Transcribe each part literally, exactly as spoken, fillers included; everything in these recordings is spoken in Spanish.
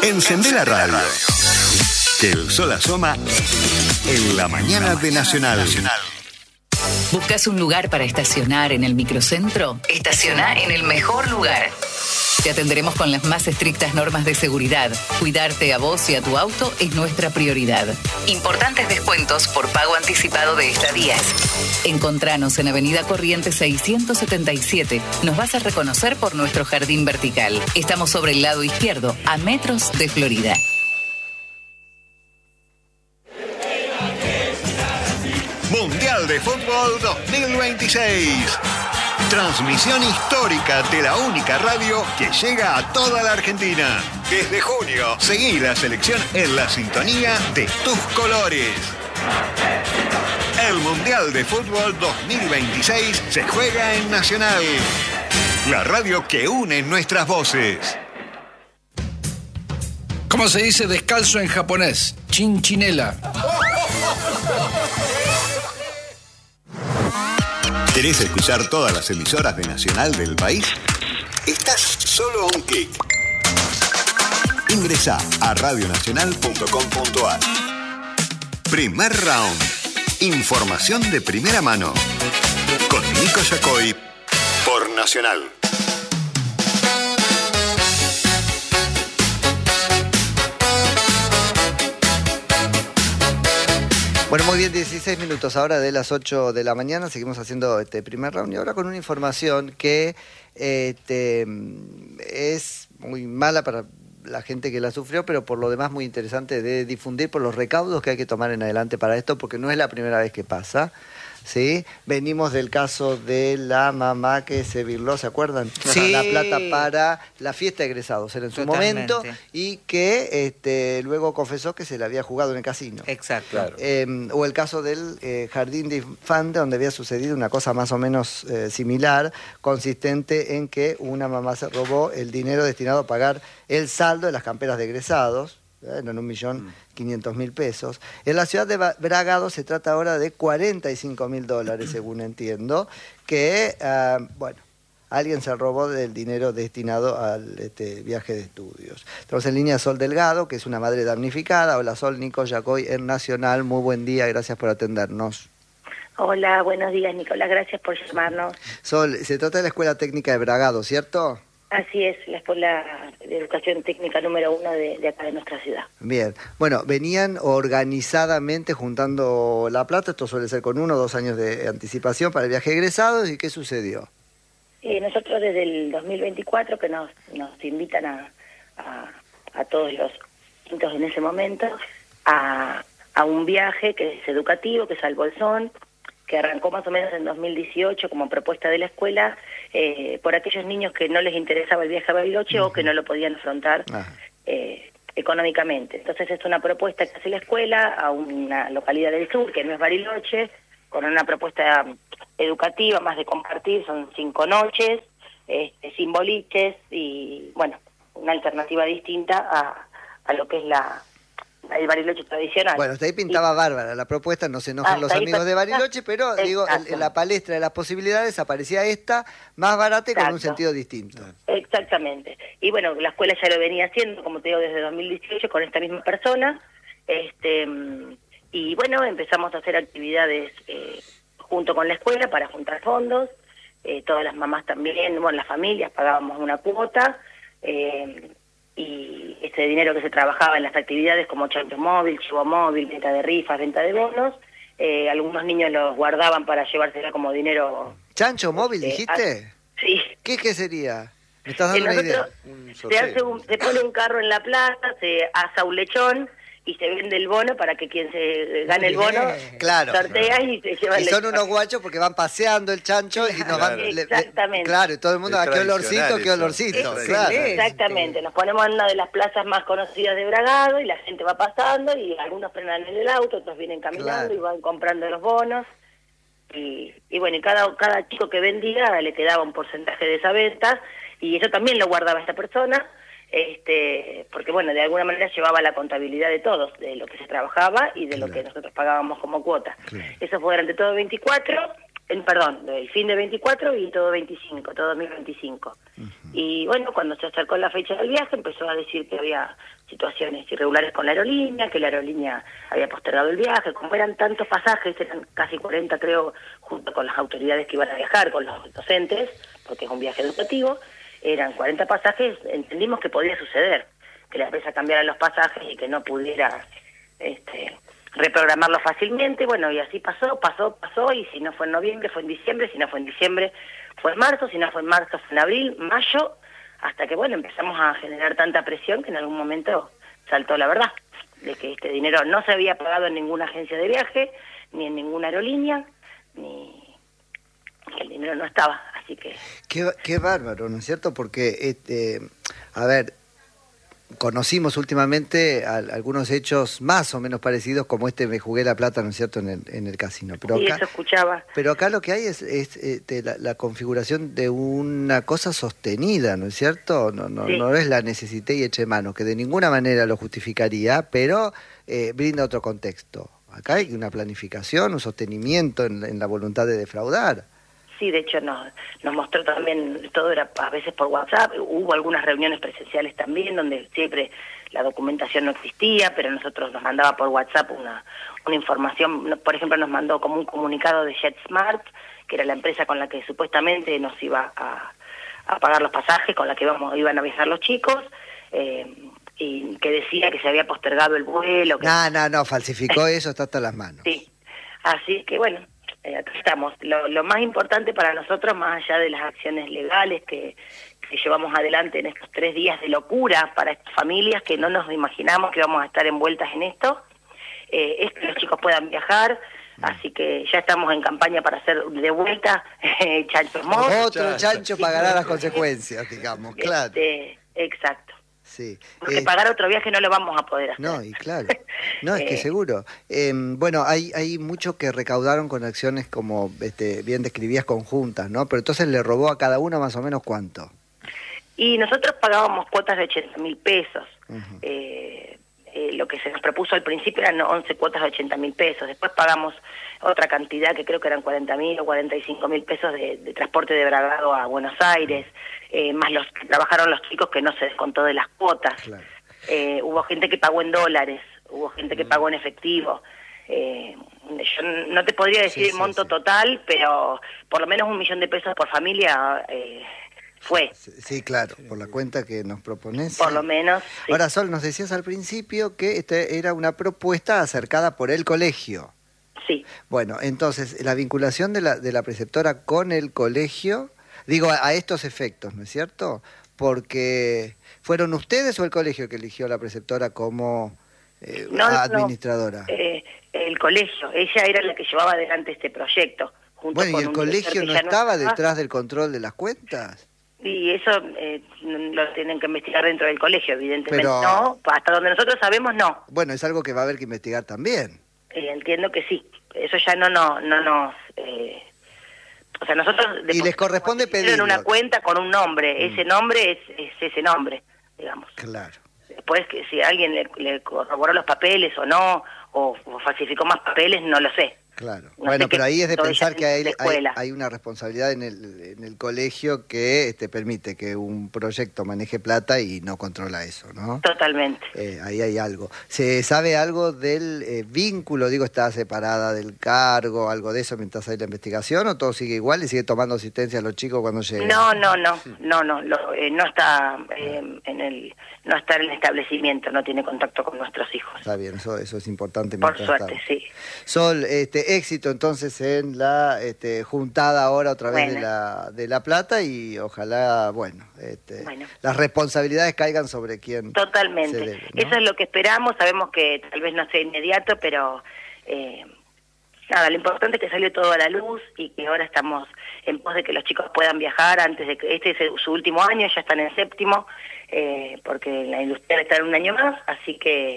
Encendé la radio. Que el sol asoma en la mañana de Nacional. ¿Buscas un lugar para estacionar en el microcentro? Estaciona en el mejor lugar. Te atenderemos con las más estrictas normas de seguridad. Cuidarte a vos y a tu auto es nuestra prioridad. Importantes descuentos por pago anticipado de estadías. Encontranos en Avenida Corrientes seiscientos setenta y siete. Nos vas a reconocer por nuestro jardín vertical. Estamos sobre el lado izquierdo, a metros de Florida. Mundial de Fútbol dos mil veintiséis. Transmisión histórica de la única radio que llega a toda la Argentina. Desde junio, seguí la selección en la sintonía de tus colores. El Mundial de Fútbol dos mil veintiséis se juega en Nacional. La radio que une nuestras voces. ¿Cómo se dice descalzo en japonés? Chinchinela. ¿Querés escuchar todas las emisoras de Nacional del país? Estás solo a un clic. Ingresá a radionacional punto com punto ar. Primer round. Información de primera mano. Con Nico Yacoy por Nacional. Bueno, muy bien, dieciséis minutos ahora de las ocho de la mañana. Seguimos haciendo este primer round y ahora con una información que este, es muy mala para la gente que la sufrió, pero por lo demás muy interesante de difundir por los recaudos que hay que tomar en adelante para esto, porque no es la primera vez que pasa. ¿Sí? Venimos del caso de la mamá que se virló, ¿se acuerdan? Sí. La plata para la fiesta de egresados, era en su Totalmente. momento, y que este, luego confesó que se la había jugado en el casino. Exacto. Claro. Eh, o el caso del eh, jardín de infantes, donde había sucedido una cosa más o menos eh, similar, consistente en que una mamá se robó el dinero destinado a pagar el saldo de las camperas de egresados. Eran un millón quinientos mil pesos. En la ciudad de Bragado se trata ahora de cuarenta y cinco mil dólares, según entiendo, que, uh, bueno, alguien se robó del dinero destinado al este, viaje de estudios. Estamos en línea Sol Delgado, que es una madre damnificada. Hola Sol, Nico Yacoy en Nacional. Muy buen día, gracias por atendernos. Hola, buenos días Nicolás, gracias por llamarnos. Sol, se trata de la Escuela Técnica de Bragado, ¿cierto? Así es, la Escuela de Educación Técnica número uno de, de acá de nuestra ciudad. Bien, bueno, venían organizadamente juntando la plata, esto suele ser con uno o dos años de anticipación para el viaje de egresados, ¿y qué sucedió? Eh, nosotros desde el dos mil veinticuatro que nos, nos invitan a, a, a todos los quintos en ese momento a, a un viaje que es educativo, que es al Bolsón, que arrancó más o menos en dos mil dieciocho como propuesta de la escuela, eh, por aquellos niños que no les interesaba el viaje a Bariloche uh-huh. o que no lo podían afrontar eh, económicamente. Entonces es una propuesta que hace la escuela a una localidad del sur, que no es Bariloche, con una propuesta educativa, más de compartir, son cinco noches, este, sin boliches y, bueno, una alternativa distinta a, a lo que es la... el Bariloche tradicional. Bueno, hasta ahí pintaba y... bárbara la propuesta, no se enojan ah, los amigos de Bariloche, pero exacto. digo, en, en la palestra de las posibilidades aparecía esta más barata y exacto. con un sentido distinto. Exactamente. Y bueno, la escuela ya lo venía haciendo, como te digo, desde dos mil dieciocho con esta misma persona, este y bueno, empezamos a hacer actividades eh, junto con la escuela para juntar fondos, eh, todas las mamás también, bueno, las familias pagábamos una cuota, eh, y ese dinero que se trabajaba en las actividades como chancho móvil, chivo móvil, venta de rifas, venta de bonos, eh, algunos niños los guardaban para llevársela como dinero. ¿Chancho móvil, eh, dijiste? A, sí. ¿Qué, ¿Qué sería? ¿Me estás dando una idea? Un se, hace un, se pone un carro en la plaza, se asa un lechón y se vende el bono para que quien se gane el bono claro, sortea claro. y se lleva el Y son lechón. unos guachos porque van paseando el chancho y nos van... Exactamente. Le, claro, y todo el mundo, ¿a qué olorcito, qué olorcito? Es, claro. Exactamente, nos ponemos en una de las plazas más conocidas de Bragado y la gente va pasando y algunos frenan en el auto, otros vienen caminando claro. y van comprando los bonos. Y, y bueno, y cada, cada chico que vendía le quedaba un porcentaje de esa venta y eso también lo guardaba esta persona. Este, porque bueno, de alguna manera llevaba la contabilidad de todos, de lo que se trabajaba y de claro. lo que nosotros pagábamos como cuota. Claro. Eso fue durante todo veinticuatro, en, perdón, el fin de veinticuatro y todo veinticinco, todo dos mil veinticinco. Uh-huh. Y bueno, cuando se acercó la fecha del viaje empezó a decir que había situaciones irregulares con la aerolínea, que la aerolínea había postergado el viaje. Como eran tantos pasajes, eran casi cuarenta creo, junto con las autoridades que iban a viajar, con los docentes, porque es un viaje educativo, eran cuarenta pasajes, entendimos que podía suceder, que la empresa cambiara los pasajes y que no pudiera este, reprogramarlo fácilmente. Bueno, y así pasó, pasó, pasó, y si no fue en noviembre, fue en diciembre, si no fue en diciembre, fue en marzo, si no fue en marzo, fue en abril, mayo, hasta que, bueno, empezamos a generar tanta presión que en algún momento saltó la verdad, de que este dinero no se había pagado en ninguna agencia de viaje, ni en ninguna aerolínea, ni que el dinero no estaba, así que... Qué, qué bárbaro, ¿no es cierto? Porque, este, a ver, conocimos últimamente a, algunos hechos más o menos parecidos, como este Me Jugué la Plata, ¿no es cierto?, en el, en el casino. Pero sí, acá, eso escuchaba. Pero acá lo que hay es, es este, la, la configuración de una cosa sostenida, ¿no es cierto? No, no, sí. no es la necesité y eché mano, que de ninguna manera lo justificaría, pero eh, brinda otro contexto. Acá hay una planificación, un sostenimiento en, en la voluntad de defraudar. Sí, de hecho nos, nos mostró también, todo era a veces por WhatsApp, hubo algunas reuniones presenciales también donde siempre la documentación no existía, pero nosotros nos mandaba por WhatsApp una, una información, por ejemplo nos mandó como un comunicado de JetSmart, que era la empresa con la que supuestamente nos iba a, a pagar los pasajes, con la que íbamos, iban a viajar los chicos, eh, y que decía que se había postergado el vuelo. Que... No, no, no, falsificó eso, está hasta las manos. Sí, así que bueno... Eh, acá estamos. Lo, lo más importante para nosotros, más allá de las acciones legales que, que llevamos adelante en estos tres días de locura para estas familias que no nos imaginamos que vamos a estar envueltas en esto, eh, es que los chicos puedan viajar. Así que ya estamos en campaña para hacer de vuelta eh, chanchos mos. Otro chancho pagará las consecuencias, digamos, claro. Este, exacto. Sí. Porque eh, pagar otro viaje no lo vamos a poder hacer. No, y claro. No, es que seguro. Eh, bueno, hay hay mucho que recaudaron con acciones como este, bien describías, conjuntas, ¿no? Pero entonces le robó a cada uno más o menos ¿cuánto? Y nosotros pagábamos cuotas de ochenta mil pesos. Uh-huh. eh, eh, lo que se nos propuso al principio eran once cuotas de ochenta mil pesos. Después pagamos otra cantidad que creo que eran cuarenta mil o cuarenta y cinco mil pesos de, de transporte de Bragado a Buenos Aires. Eh, más los que trabajaron los chicos que no se descontó de las cuotas. Claro. Eh, hubo gente que pagó en dólares, hubo gente que pagó en efectivo. Eh, yo no te podría decir sí, el monto sí, sí. total, pero por lo menos un millón de pesos por familia eh, fue. Sí, sí, claro, por la cuenta que nos propones. Por lo menos. Sí. Ahora, Sol, nos decías al principio que esta era una propuesta acercada por el colegio. Sí. Bueno, entonces, la vinculación de la, de la preceptora con el colegio... Digo, a, a estos efectos, ¿no es cierto? Porque ¿fueron ustedes o el colegio que eligió a la preceptora como eh, no, administradora? No, eh, el colegio. Ella era la que llevaba adelante este proyecto. Junto bueno, con ¿y el un colegio no estaba no detrás del control de las cuentas? Y eso eh, lo tienen que investigar dentro del colegio, evidentemente. Pero, no, hasta donde nosotros sabemos, no. Bueno, es algo que va a haber que investigar también. Eh, entiendo que sí. Eso ya no, no, no nos... Eh, O sea, nosotros... Y les corresponde pedir... en una cuenta con un nombre. Mm. Ese nombre es, es ese nombre, digamos. Claro. Después, que si alguien le, le corroboró los papeles o no, o, o falsificó más papeles, no lo sé. Claro. No bueno, pero ahí es de pensar que hay, hay, hay una responsabilidad en el, en el colegio que este, permite que un proyecto maneje plata y no controla eso, ¿no? Totalmente. Eh, ahí hay algo. ¿Se sabe algo del eh, vínculo? Digo, ¿está separada del cargo, algo de eso mientras hay la investigación o todo sigue igual y sigue tomando asistencia a los chicos cuando llegan? No, no, no, no, no, lo, eh, no está eh, en el no está en el establecimiento, no tiene contacto con nuestros hijos. Está bien, eso eso es importante. Por suerte, está. sí. Sol, este éxito entonces en la este, juntada ahora otra vez bueno. de la de la plata y ojalá, bueno, este, bueno, las responsabilidades caigan sobre quien totalmente. Se debe, ¿no? Eso es lo que esperamos, sabemos que tal vez no sea inmediato, pero eh, nada, lo importante es que salió todo a la luz y que ahora estamos en pos de que los chicos puedan viajar antes de que este es su último año, ya están en séptimo, eh, porque la industria está en un año más, así que claro.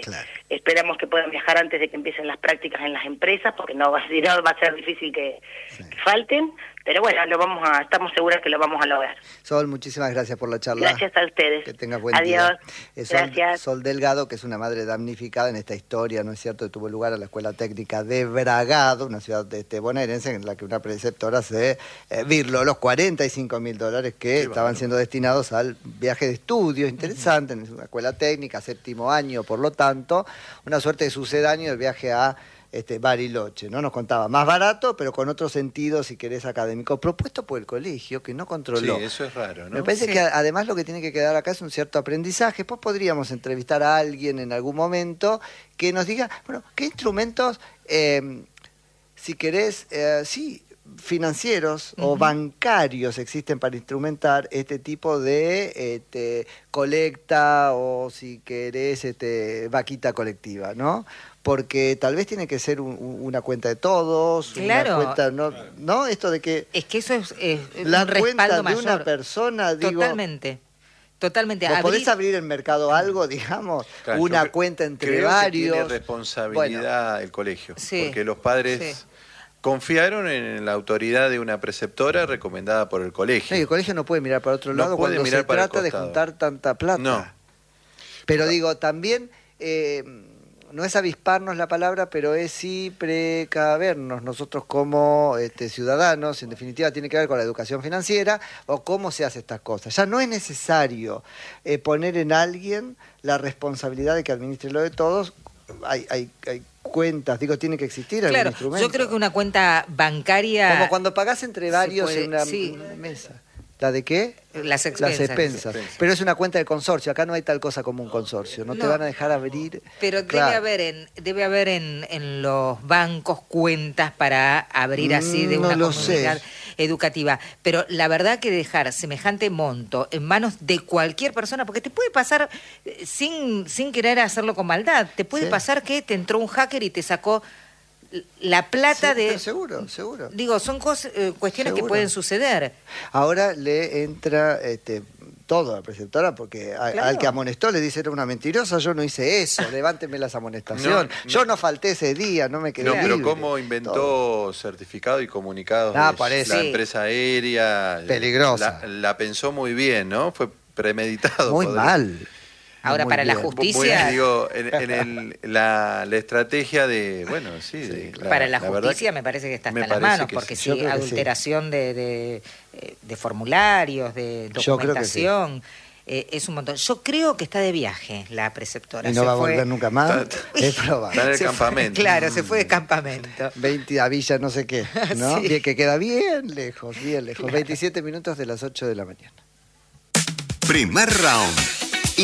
esperamos que puedan viajar antes de que empiecen las prácticas en las empresas, porque no va, si no va a ser difícil que, sí. que falten, pero bueno, lo vamos a, estamos seguras que lo vamos a lograr. Sol, muchísimas gracias por la charla. Gracias a ustedes. Que tengas buen Adiós. día. Eh, Sol, Gracias. Sol Delgado, que es una madre damnificada en esta historia, ¿no es cierto?, que tuvo lugar a la Escuela Técnica de Bragado, una ciudad de este, bonaerense, en la que una preceptora se eh, virló los cuarenta y cinco mil dólares que sí, estaban bueno. siendo destinados al viaje de estudio, interesante, uh-huh. en una escuela técnica, séptimo año, por lo tanto, una suerte de sucedáneo del viaje a Este, Bariloche, ¿no? Nos contaba, más barato, pero con otro sentido, si querés, académico, propuesto por el colegio, que no controló. Sí, eso es raro, ¿no? Me parece sí. que además lo que tiene que quedar acá es un cierto aprendizaje. Después podríamos entrevistar a alguien en algún momento que nos diga, bueno, ¿qué instrumentos, eh, si querés, eh, sí, financieros uh-huh. o bancarios existen para instrumentar este tipo de este, colecta o, si querés, este, vaquita colectiva, ¿no? Porque tal vez tiene que ser un, una cuenta de todos, claro. una cuenta, ¿no? ¿no? Esto de que... Es que eso es, es la un respaldo cuenta de mayor. una persona, digo... Totalmente. Totalmente. ¿Vos abrir... podés abrir en mercado algo, digamos? Claro, una creo, cuenta entre creo varios. Que tiene responsabilidad bueno, el colegio. Sí, porque los padres... Sí. Confiaron en la autoridad de una preceptora recomendada por el colegio. No, y el colegio no puede mirar para otro no lado cuando se trata de juntar tanta plata. No. Pero digo, también, eh, no es avisparnos la palabra, pero es sí precavernos nosotros como este, ciudadanos, en definitiva tiene que ver con la educación financiera o cómo se hace estas cosas. Ya no es necesario eh, poner en alguien la responsabilidad de que administre lo de todos. Hay, hay, hay cuentas, digo, tiene que existir algún claro, instrumento. Yo creo que una cuenta bancaria... Como cuando pagás entre varios puede, en una, sí. una mesa. ¿La de qué? Las expensas. Las expensas. Pero es una cuenta de consorcio. Acá no hay tal cosa como un consorcio. No, no te van a dejar abrir. Pero claro. debe haber en debe haber en, en los bancos cuentas para abrir así de no una lo comunidad sé. educativa. Pero la verdad que dejar semejante monto en manos de cualquier persona, porque te puede pasar sin, sin querer hacerlo con maldad, te puede sí. pasar que te entró un hacker y te sacó la plata sí, de... Seguro, seguro. Digo, son cosas, eh, cuestiones seguro. que pueden suceder. Ahora le entra este, todo a la preceptora, porque a, claro. al que amonestó le dice, era una mentirosa, yo no hice eso, levánteme las amonestaciones. No, yo no, no falté ese día, no me quedé No, libre. pero cómo inventó todo. certificado y comunicados ah, de parece. la Sí. empresa aérea. Peligrosa. La, la pensó muy bien, ¿no? Fue premeditado. Muy poder. mal. Ahora, Muy para bien. la justicia... Bueno, digo, en, en el, la, la estrategia de... Bueno, sí. sí de, claro. Para la, la justicia verdad, me parece que está hasta me las manos, que porque sí. si adulteración sí. de, de, de formularios, de documentación... Eh, es un montón. Yo creo que está de viaje la preceptora. Y no se va a fue... volver nunca más. Está, es probable. Está en el se campamento. Fue, claro, se fue de campamento. veinte a Villa no sé qué, ¿no? Sí. Bien, que queda bien lejos, bien lejos. Claro. veintisiete minutos de las ocho de la mañana. Primer round.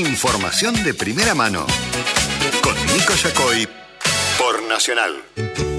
Información de primera mano. Con Nico Yacoy por Nacional.